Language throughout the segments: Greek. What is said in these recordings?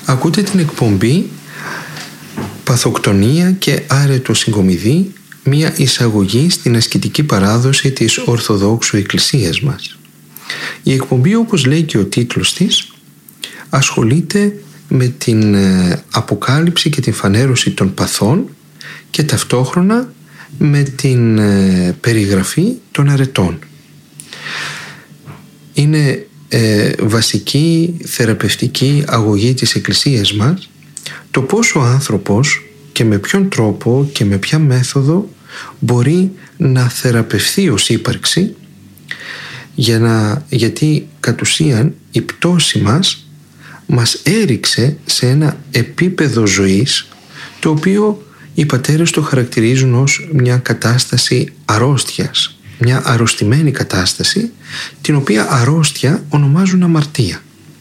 Ακούτε την εκπομπή «Παθοκτονία και άρετο συγκομιδή», μια εισαγωγή στην ασκητική παράδοση της Ορθοδόξου Εκκλησίας μας. Η εκπομπή, όπως λέει και ο τίτλος της, ασχολείται με την αποκάλυψη και την φανέρωση των παθών και ταυτόχρονα με την περιγραφή των αρετών. Είναι βασική θεραπευτική αγωγή της Εκκλησίας μας το πώς ο άνθρωπος και με ποιον τρόπο και με ποια μέθοδο μπορεί να θεραπευθεί ως ύπαρξη, γιατί κατ' ουσίαν η πτώση μας έριξε σε ένα επίπεδο ζωής το οποίο οι πατέρες το χαρακτηρίζουν ως μια κατάσταση αρρώστιας, μια αρρωστημένη κατάσταση, την οποία αρρώστια ονομάζουν αμαρτία.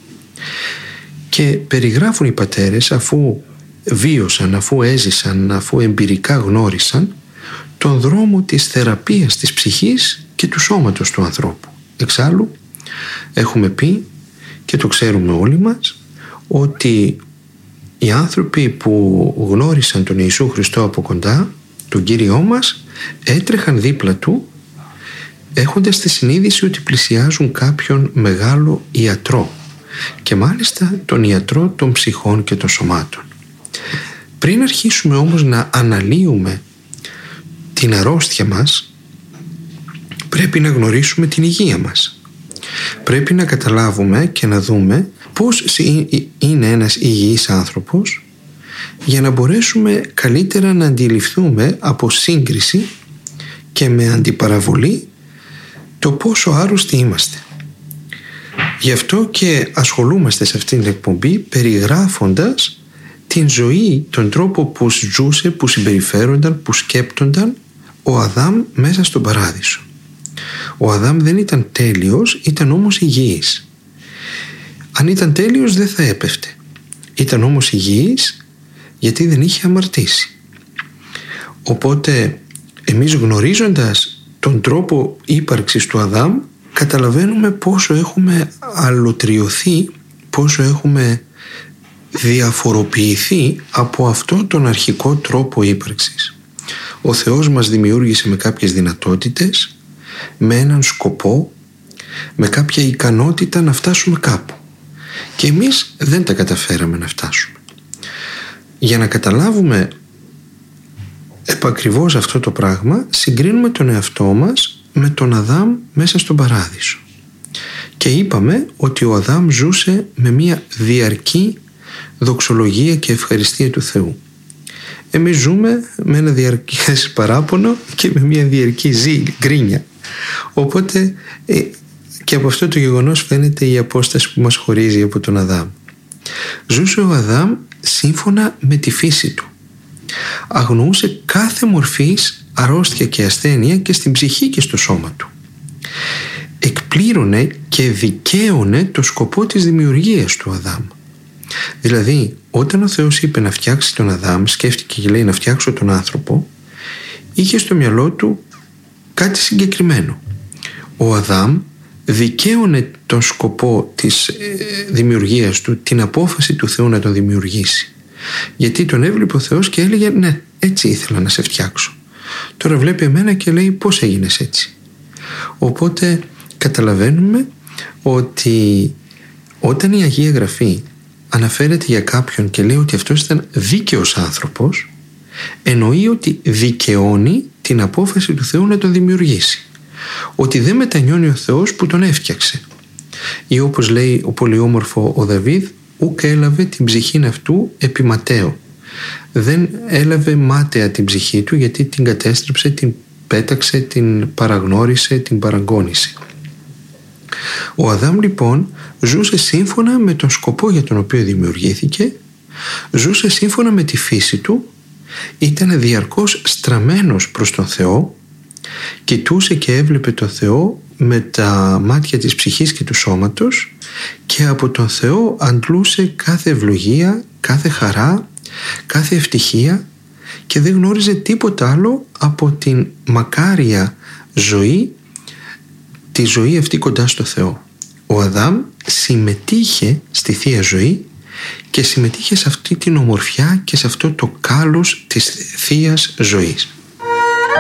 Και περιγράφουν οι πατέρες, αφού βίωσαν, αφού έζησαν, αφού εμπειρικά γνώρισαν τον δρόμο της θεραπείας της ψυχής και του σώματος του ανθρώπου. Εξάλλου έχουμε πει και το ξέρουμε όλοι μας ότι οι άνθρωποι που γνώρισαν τον Ιησού Χριστό από κοντά, τον Κύριό μας, έτρεχαν δίπλα του έχοντας τη συνείδηση ότι πλησιάζουν κάποιον μεγάλο ιατρό, και μάλιστα τον ιατρό των ψυχών και των σωμάτων. Πριν αρχίσουμε όμως να αναλύουμε την αρρώστια μας, πρέπει να γνωρίσουμε την υγεία μας. Πρέπει να καταλάβουμε και να δούμε πώς είναι ένας υγιής άνθρωπος, για να μπορέσουμε καλύτερα να αντιληφθούμε από σύγκριση και με αντιπαραβολή το πόσο άρρωστοι είμαστε. Γι' αυτό και ασχολούμαστε σε αυτήν την εκπομπή περιγράφοντας την ζωή, τον τρόπο που ζούσε, που συμπεριφέρονταν, που σκέπτονταν ο Αδάμ μέσα στον παράδεισο. Ο Αδάμ δεν ήταν τέλειος, ήταν όμως υγιής. Αν ήταν τέλειος δεν θα έπεφτε. Ήταν όμως υγιής γιατί δεν είχε αμαρτήσει. Οπότε εμείς, γνωρίζοντας τον τρόπο ύπαρξης του Αδάμ, καταλαβαίνουμε πόσο έχουμε αλωτριωθεί, πόσο έχουμε διαφοροποιηθεί από αυτόν τον αρχικό τρόπο ύπαρξης. Ο Θεός μας δημιούργησε με κάποιες δυνατότητες, με έναν σκοπό, με κάποια ικανότητα να φτάσουμε κάπου, και εμείς δεν τα καταφέραμε να φτάσουμε. Για να καταλάβουμε επακριβώς αυτό το πράγμα, συγκρίνουμε τον εαυτό μας με τον Αδάμ μέσα στον παράδεισο. Και είπαμε ότι ο Αδάμ ζούσε με μια διαρκή δοξολογία και ευχαριστία του Θεού. Εμείς ζούμε με ένα διαρκές παράπονο και με μια διαρκή γκρίνια. Οπότε και από αυτό το γεγονός φαίνεται η απόσταση που μας χωρίζει από τον Αδάμ. Ζούσε ο Αδάμ σύμφωνα με τη φύση του. Αγνοούσε κάθε μορφής αρρώστια και ασθένεια και στην ψυχή και στο σώμα του. Εκπλήρωνε και δικαίωνε το σκοπό της δημιουργίας του Αδάμ. Δηλαδή, όταν ο Θεός είπε να φτιάξει τον Αδάμ, σκέφτηκε και λέει να φτιάξω τον άνθρωπο, είχε στο μυαλό του κάτι συγκεκριμένο. Ο Αδάμ δικαίωνε τον σκοπό της δημιουργίας του, την απόφαση του Θεού να τον δημιουργήσει. Γιατί τον έβλεπε ο Θεός και έλεγε ναι, έτσι ήθελα να σε φτιάξω. Τώρα βλέπει εμένα και λέει πώς έγινες έτσι. Οπότε καταλαβαίνουμε ότι όταν η Αγία Γραφή αναφέρεται για κάποιον και λέει ότι αυτός ήταν δίκαιος άνθρωπος, εννοεί ότι δικαιώνει την απόφαση του Θεού να τον δημιουργήσει. Ότι δεν μετανιώνει ο Θεός που τον έφτιαξε. Ή όπως λέει ο πολυόμορφο ο Δαβίδ, ουκ έλαβε την ψυχήν αυτού επί ματέο. Δεν έλαβε μάταια την ψυχή του, γιατί την κατέστρεψε, την πέταξε, την παραγνώρισε, την παραγκώνησε. Ο Αδάμ λοιπόν ζούσε σύμφωνα με τον σκοπό για τον οποίο δημιουργήθηκε, ζούσε σύμφωνα με τη φύση του, ήταν διαρκώς στραμμένος προς τον Θεό, κοιτούσε και έβλεπε τον Θεό με τα μάτια της ψυχής και του σώματος, και από τον Θεό αντλούσε κάθε ευλογία, κάθε χαρά, κάθε ευτυχία, και δεν γνώριζε τίποτα άλλο από την μακάρια ζωή, τη ζωή αυτή κοντά στο Θεό. Ο Αδάμ συμμετείχε στη Θεία Ζωή και συμμετείχε σε αυτή την ομορφιά και σε αυτό το κάλος της θείας ζωής.